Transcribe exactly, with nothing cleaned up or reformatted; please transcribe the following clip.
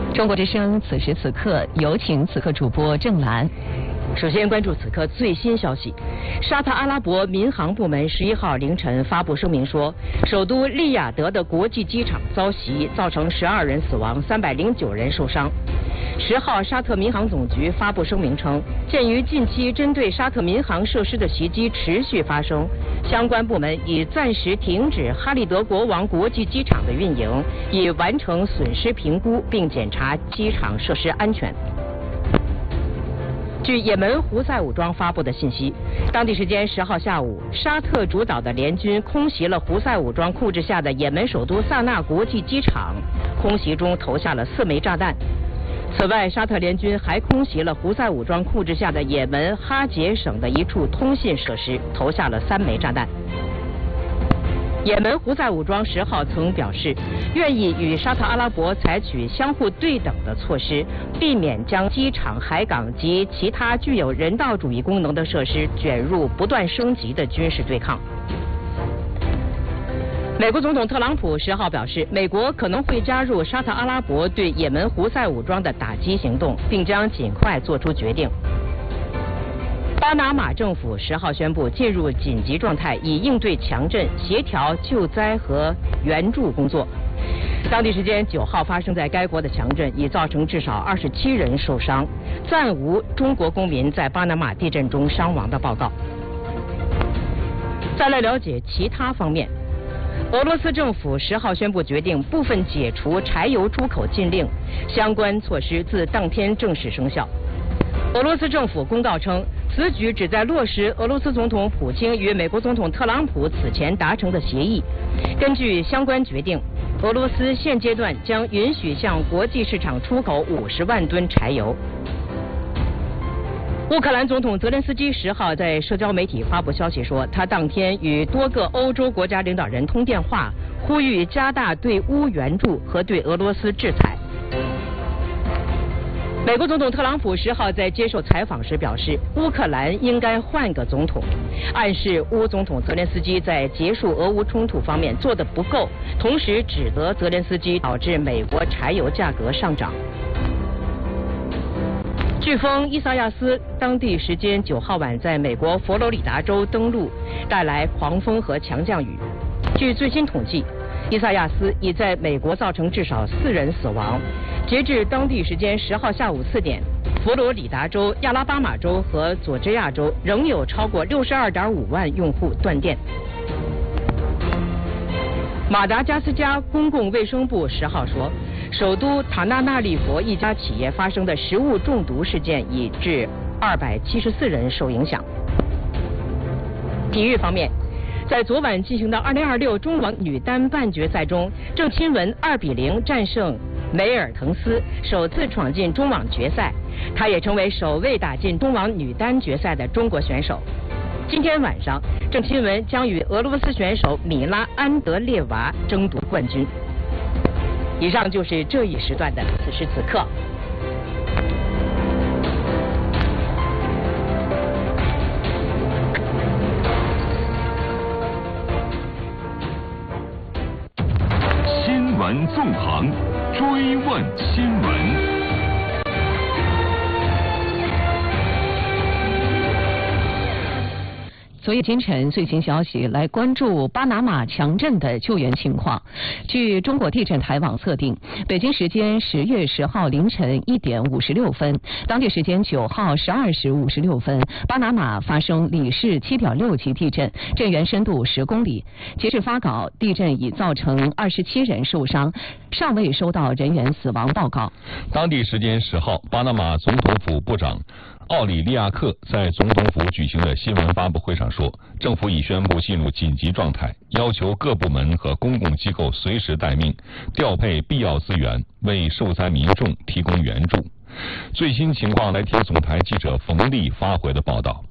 中国之声此时此刻有请此刻主播郑兰。 首先关注此刻最新消息，沙特阿拉伯民航部门十一号凌晨发布声明说，首都利雅得的国际机场遭袭，造成十二人死亡，三百零九人受伤。十号，沙特民航总局发布声明称，鉴于近期针对沙特民航设施的袭击持续发生，相关部门已暂时停止哈利德国王国际机场的运营，以完成损失评估并检查机场设施安全。据也门胡塞武装发布的信息，当地时间十号下午，沙特主导的联军空袭了胡塞武装控制下的也门首都萨那国际机场，空袭中投下了四枚炸弹。此外，沙特联军还空袭了胡塞武装控制下的也门哈杰省的一处通信设施，投下了三枚炸弹。也门胡塞武装十号曾表示，愿意与沙特阿拉伯采取相互对等的措施，避免将机场、海港及其他具有人道主义功能的设施卷入不断升级的军事对抗。美国总统特朗普十号表示，美国可能会加入沙特阿拉伯对也门胡塞武装的打击行动，并将尽快做出决定。巴拿马政府十号宣布进入紧急状态，以应对强震、协调救灾和援助工作。当地时间九号发生在该国的强震已造成至少二十七人受伤，暂无中国公民在巴拿马地震中伤亡的报告。再来了解其他方面。俄罗斯政府十号宣布决定部分解除柴油出口禁令，相关措施自当天正式生效。俄罗斯政府公告称，此举旨在落实俄罗斯总统普京与美国总统特朗普此前达成的协议。根据相关决定，俄罗斯现阶段将允许向国际市场出口五十万吨柴油。乌克兰总统泽连斯基十号在社交媒体发布消息说，他当天与多个欧洲国家领导人通电话，呼吁加大对乌援助和对俄罗斯制裁。美国总统特朗普十号在接受采访时表示，乌克兰应该换个总统，暗示乌总统泽连斯基在结束俄乌冲突方面做得不够，同时指责泽连斯基导致美国柴油价格上涨。飓风伊萨亚斯当地时间九号晚在美国佛罗里达州登陆，带来狂风和强降雨。据最新统计，伊萨亚斯已在美国造成至少四人死亡。截至当地时间十号下午四点，佛罗里达州、亚拉巴马州和佐治亚州仍有超过六十二点五万用户断电。马达加斯加公共卫生部十号说，首都塔纳纳利佛一家企业发生的食物中毒事件已致二百七十四人受影响。体育方面，在昨晚进行的二零二六中网女单半决赛中，郑钦文二比零战胜梅尔滕斯，首次闯进中网决赛。她也成为首位打进中网女单决赛的中国选手。今天晚上，郑钦文将与俄罗斯选手米拉安德列娃争夺冠军。以上就是这一时段的此时此刻。 新闻纵横，追问新闻。 昨夜今晨最新消息，来关注巴拿马强震的救援情况。据中国地震台网测定，北京时间十月十号凌晨一点五十六分，当地时间九号十二时五十六分，巴拿马发生里氏七点六级地震，震源深度十公里。截至发稿，地震已造成二十七人受伤，尚未收到人员死亡报告。 当地时间十号，巴拿马总统府部长奥里利亚克在总统府举行的新闻发布会上说，政府已宣布进入紧急状态，要求各部门和公共机构随时待命，调配必要资源，为受灾民众提供援助。最新情况来听总台记者冯丽发回的报道。